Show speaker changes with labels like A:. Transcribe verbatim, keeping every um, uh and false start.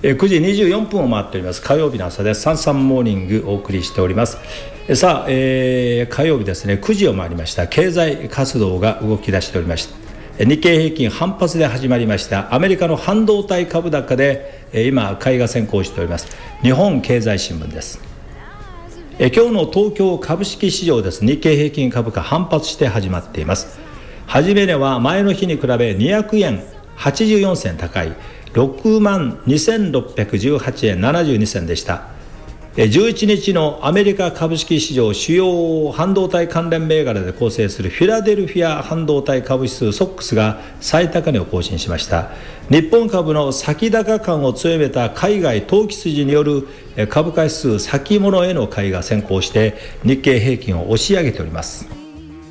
A: くじにじゅうよんぷんを回っております。火曜日の朝です。サンサンモーニングお送りしております。さあ、えー、火曜日ですね、くじを回りました。経済活動が動き出しておりました。日経平均反発で始まりましたアメリカの半導体株高で今買いが先行しております。日本経済新聞です。今日の東京株式市場です。日経平均株価反発して始まっています。初め値は前の日に比べにひゃくえんはちじゅうよんせん高いろくまんにせんろっぴゃくじゅうはちえんななじゅうにせんでした。じゅういちにちのアメリカ株式市場主要半導体関連銘柄で構成するフィラデルフィア半導体株指数ソックスが最高値を更新しました。日本株の先高感を強めた海外投機筋による株価指数先物への買いが先行して日経平均を押し上げております。